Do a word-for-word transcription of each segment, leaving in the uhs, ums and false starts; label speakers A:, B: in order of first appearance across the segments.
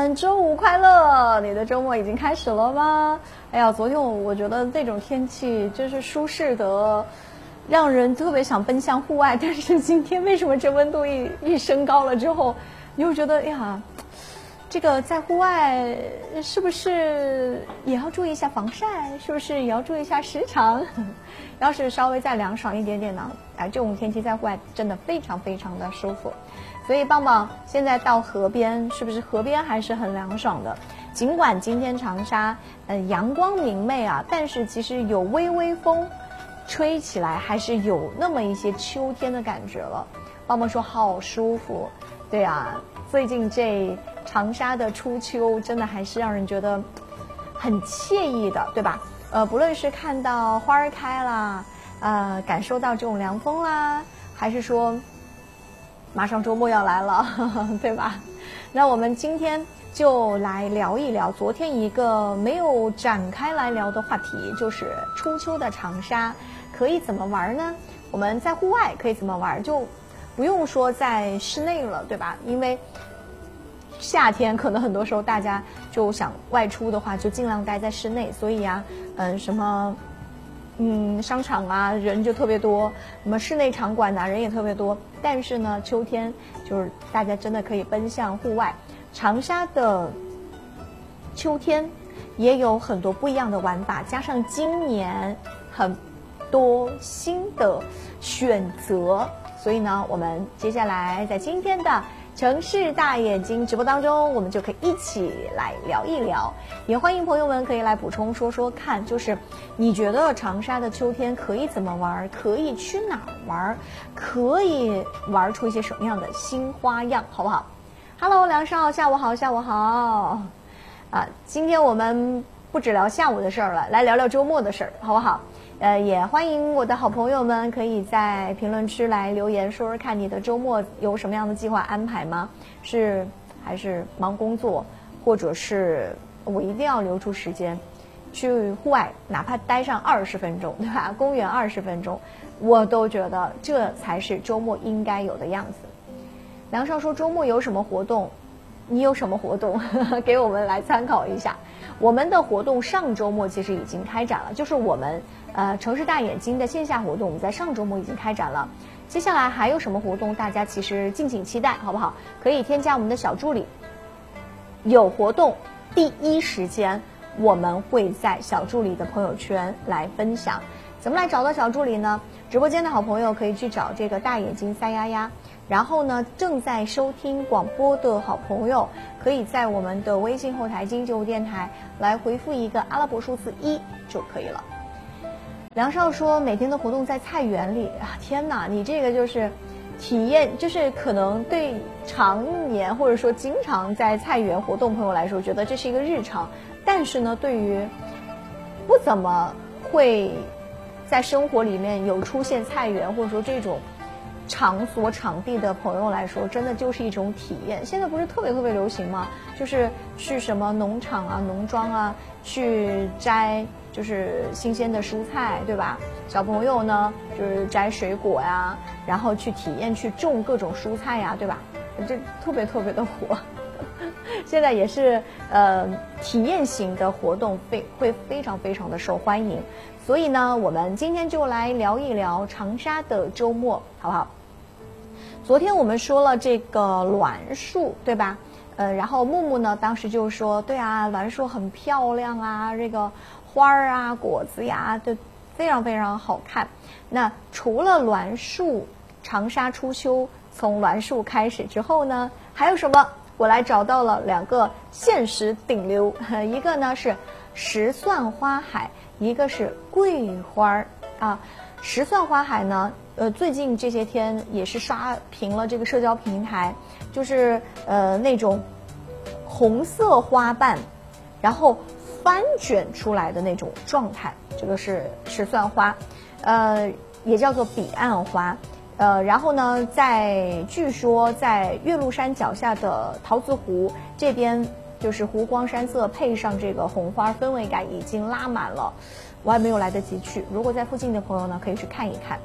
A: 们周五快乐！你的周末已经开始了吗？哎呀，昨天我我觉得那种天气真是舒适的，让人特别想奔向户外。但是今天为什么这温度一一升高了之后，你又觉得哎呀，这个在户外是不是也要注意一下防晒？是不是也要注意一下时长？要是稍微再凉爽一点点呢，哎，这种天气在户外真的非常非常的舒服。所以棒棒现在到河边，是不是河边还是很凉爽的？尽管今天长沙呃阳光明媚啊，但是其实有微微风吹起来，还是有那么一些秋天的感觉了。棒棒说好舒服。对啊，最近这长沙的初秋真的还是让人觉得很惬意的，对吧？呃，不论是看到花儿开啦，呃，感受到这种凉风啦，还是说马上周末要来了，呵呵，对吧？那我们今天就来聊一聊昨天一个没有展开来聊的话题，就是初秋的长沙可以怎么玩呢？我们在户外可以怎么玩？就不用说在室内了，对吧？因为夏天可能很多时候大家就想外出的话，就尽量待在室内，所以啊，嗯，什么，嗯，商场啊人就特别多，什么室内场馆呐、啊、人也特别多。但是呢，秋天就是大家真的可以奔向户外。长沙的秋天也有很多不一样的玩法，加上今年很多新的选择，所以呢，我们接下来在今天的城市大眼睛直播当中，我们就可以一起来聊一聊，也欢迎朋友们可以来补充说说看，就是你觉得长沙的秋天可以怎么玩，可以去哪儿玩，可以玩出一些什么样的新花样，好不好？ Hello 梁少，下午好，下午好啊！今天我们不只聊下午的事儿了，来聊聊周末的事儿，好不好？呃，也欢迎我的好朋友们可以在评论区来留言，说说看你的周末有什么样的计划安排吗？是还是忙工作，或者是我一定要留出时间去户外，哪怕待上二十分钟，对吧？公园二十分钟，我都觉得这才是周末应该有的样子。梁少说周末有什么活动？你有什么活动？给我们来参考一下。我们的活动上周末其实已经开展了，就是我们呃城市大眼睛的线下活动，我们在上周末已经开展了。接下来还有什么活动？大家其实敬请期待，好不好？可以添加我们的小助理，有活动第一时间我们会在小助理的朋友圈来分享。怎么来找到小助理呢？直播间的好朋友可以去找这个大眼睛塞丫丫。然后呢，正在收听广播的好朋友，可以在我们的微信后台经济游电台来回复一个阿拉伯数字一就可以了。梁少说每天的活动在菜园里啊，天哪，你这个就是体验，就是可能对常年或者说经常在菜园活动朋友来说，觉得这是一个日常。但是呢，对于不怎么会在生活里面有出现菜园或者说这种场所场地的朋友来说，真的就是一种体验。现在不是特别特别流行吗？就是去什么农场啊、农庄啊，去摘就是新鲜的蔬菜，对吧？小朋友呢，就是摘水果呀，然后去体验去种各种蔬菜呀，对吧？这特别特别的火。现在也是呃体验型的活动非会非常非常的受欢迎。所以呢，我们今天就来聊一聊长沙的周末，好不好？昨天我们说了这个栾树，对吧？呃，然后木木呢，当时就说，对啊，栾树很漂亮啊，这个花儿啊、果子呀，都非常非常好看。那除了栾树，长沙初秋从栾树开始之后呢，还有什么？我来找到了两个限时顶流，一个呢是石蒜花海，一个是桂花啊。石蒜花海呢，呃，最近这些天也是刷屏了这个社交平台，就是呃那种红色花瓣，然后翻卷出来的那种状态，这个是石蒜花，呃，也叫做彼岸花。呃，然后呢，在据说在岳麓山脚下的桃子湖这边，就是湖光山色配上这个红花，氛围感已经拉满了。我还没有来得及去，如果在附近的朋友呢，可以去看一看。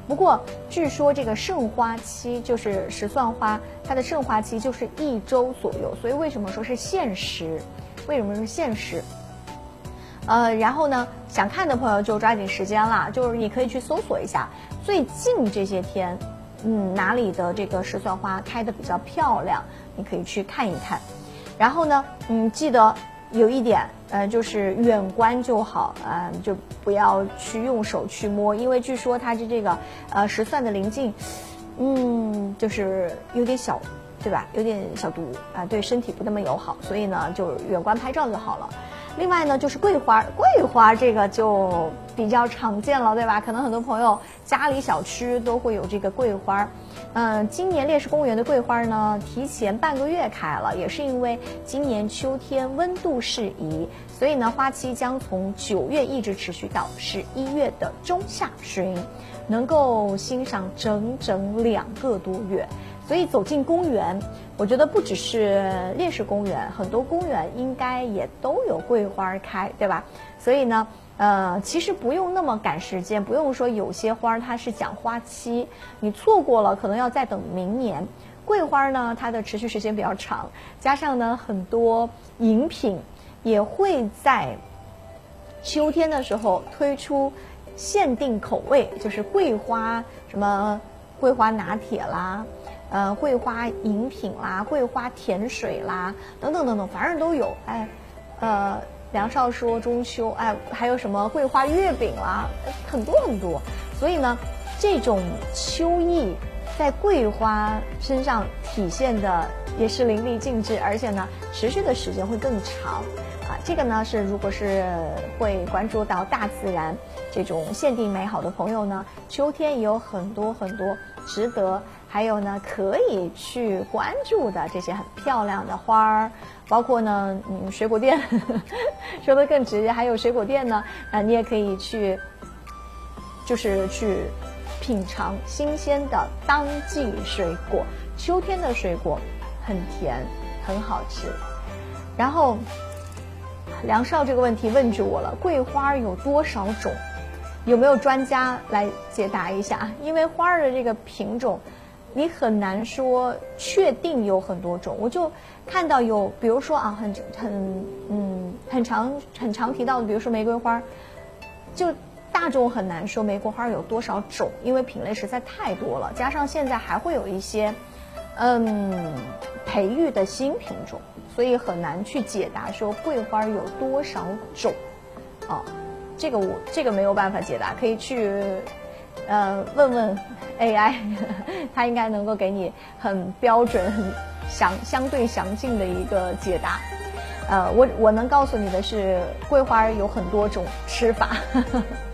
A: 不过据说这个盛花期就是石蒜花，它的盛花期就是一周左右，所以为什么说是限时？为什么是限时？呃，然后呢，想看的朋友就抓紧时间啦，就是你可以去搜索一下最近这些天，嗯，哪里的这个石蒜花开得比较漂亮，你可以去看一看。然后呢，嗯，记得有一点，呃，就是远观就好，呃，就不要去用手去摸，因为据说它是这个呃石蒜的鳞茎，嗯，就是有点小，对吧？有点小毒啊、呃，对身体不那么友好，所以呢，就远观拍照就好了。另外呢，就是桂花，桂花这个就比较常见了，对吧？可能很多朋友家里小区都会有这个桂花。嗯，今年烈士公园的桂花呢，提前半个月开了，也是因为今年秋天温度适宜，所以呢，花期将从九月一直持续到十一月的中下旬，能够欣赏整整两个多月。所以走进公园，我觉得不只是烈士公园，很多公园应该也都有桂花开，对吧？所以呢，呃，其实不用那么赶时间，不用说有些花它是讲花期，你错过了可能要再等明年。桂花呢，它的持续时间比较长，加上呢很多饮品也会在秋天的时候推出限定口味，就是桂花什么桂花拿铁啦。呃，桂花饮品啦，桂花甜水啦，等等等等，反正都有。哎，呃，梁少说中秋，哎，还有什么桂花月饼啦，很多很多。所以呢，这种秋意在桂花身上体现的也是淋漓尽致，而且呢，持续的时间会更长。啊，这个呢是如果是会关注到大自然这种限定美好的朋友呢，秋天也有很多很多值得。还有呢，可以去关注的这些很漂亮的花儿，包括呢，嗯，水果店，呵呵说的更直接，还有水果店呢，啊，你也可以去，就是去品尝新鲜的当季水果。秋天的水果很甜，很好吃。然后，梁少这个问题问住我了，桂花有多少种？有没有专家来解答一下？因为花儿的这个品种。你很难说确定有很多种，我就看到有，比如说啊，很很嗯很常很常提到的，比如说玫瑰花，就大众很难说玫瑰花有多少种，因为品类实在太多了，加上现在还会有一些嗯培育的新品种，所以很难去解答说桂花有多少种啊，这个我这个没有办法解答，可以去。呃，问问 A I， 它应该能够给你很标准、很详、相对详尽的一个解答。呃，我我能告诉你的是，桂花有很多种吃法。